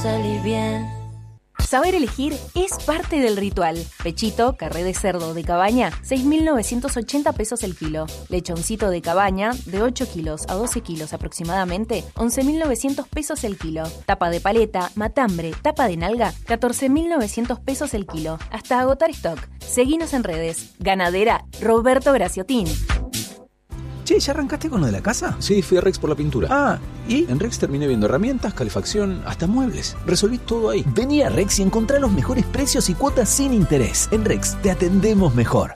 salir bien. Saber elegir es parte del ritual. Pechito, carré de cerdo de cabaña, 6.980 pesos el kilo. Lechoncito de cabaña, de 8 kilos a 12 kilos aproximadamente, 11.900 pesos el kilo. Tapa de paleta, matambre, tapa de nalga, 14.900 pesos el kilo. Hasta agotar stock. Seguinos en redes. Ganadera Roberto Graciotín. Che, ¿ya arrancaste con lo de la casa? Sí, fui a Rex por la pintura. Ah, ¿y? En Rex terminé viendo herramientas, calefacción, hasta muebles. Resolví todo ahí. Vení a Rex y encontrá los mejores precios y cuotas sin interés. En Rex te atendemos mejor.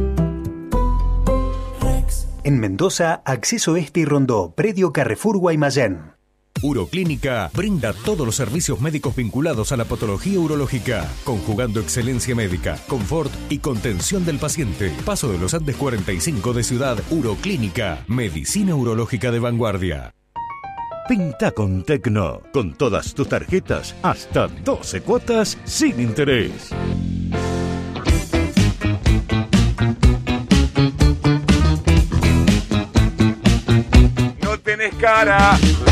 En Mendoza, Acceso Este y Rondó, Predio Carrefour Guaymallén. Uroclínica brinda todos los servicios médicos vinculados a la patología urológica, conjugando excelencia médica, confort y contención del paciente. Paso de los Andes 45 de Ciudad. Uroclínica, medicina urológica de vanguardia. Pinta con Tecno, con todas tus tarjetas, hasta 12 cuotas sin interés. No tenés cara.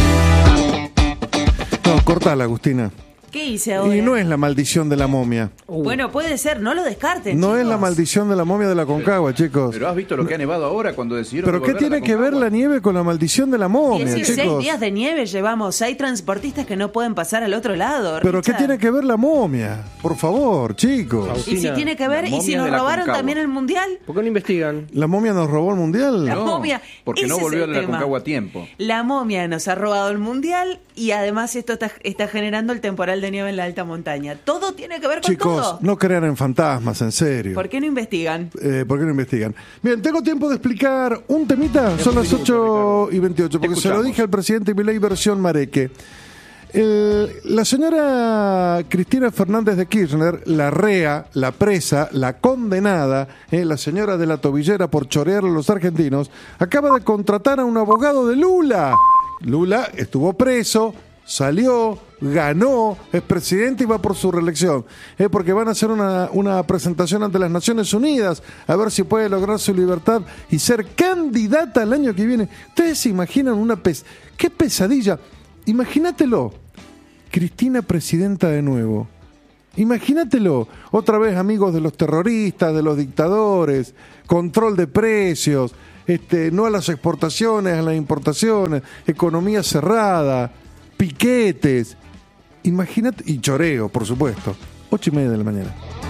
No, cortala, Agustina. ¿Qué hice ahora? Y no es la maldición de la momia. Bueno, puede ser, no lo descarten. No chicos. es la maldición de la momia de la Concagua, chicos. Pero has visto lo que ha nevado ahora cuando decidieron. ¿Pero qué tiene que ver la nieve con la maldición de la momia, 16 chicos? días de nieve llevamos. Hay transportistas que no pueden pasar al otro lado. ¿Pero Richard. qué tiene que ver la momia? Por favor, chicos. ¿Y si tiene que ver? ¿Y si nos robaron también el mundial? ¿Por qué no investigan? ¿La momia nos robó el mundial? La momia. Porque no ese volvió es a el la tema. Concagua a tiempo. La momia nos ha robado el mundial y además esto está generando el temporal de nieve en la alta montaña. Todo tiene que ver con Chicos, todo. no crean en fantasmas, en serio. ¿Por qué no investigan? ¿Por qué no investigan? Bien, tengo tiempo de explicar un temita. Son las 8:28, porque se lo dije al presidente Milei versión Mareque. La señora Cristina Fernández de Kirchner, la rea, la presa, la condenada, la señora de la tobillera por chorearle a los argentinos, acaba de contratar a un abogado de Lula. Lula estuvo preso, salió, ganó, es presidente y va por su reelección. Porque van a hacer una presentación ante las Naciones Unidas a ver si puede lograr su libertad y ser candidata el año que viene. ¿Ustedes se imaginan qué pesadilla? Imagínatelo, Cristina presidenta de nuevo. Imagínatelo, otra vez amigos de los terroristas, de los dictadores, control de precios, no a las exportaciones, a las importaciones, economía cerrada, piquetes, imagínate, y choreo, por supuesto, 8:30 de la mañana.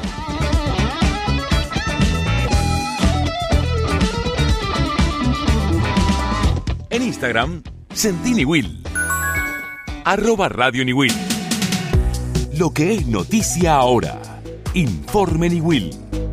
En Instagram, sentí Niwil. @Radio Niwil. Lo que es noticia ahora. Informe Niwil.